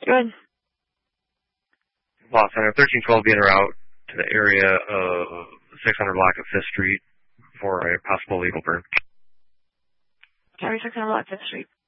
Go ahead. Los Center, 1312 being route to the area of 600 block of 5th Street for a possible legal burn. County 600 block 5th Street.